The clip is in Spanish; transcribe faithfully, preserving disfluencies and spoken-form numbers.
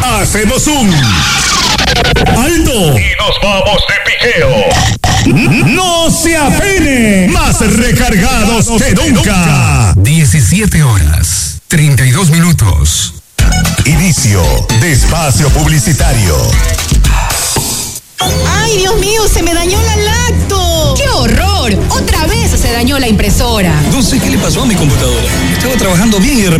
hacemos un alto y nos vamos de piqueo. No se apene, más recargados que nunca. diecisiete horas, treinta y dos minutos. Inicio de espacio publicitario. ¡Ay, Dios mío! ¡Se me dañó la lacto! ¡Qué horror! ¡Otra vez se dañó la impresora! No sé qué le pasó a mi computadora. Estaba trabajando bien y de repente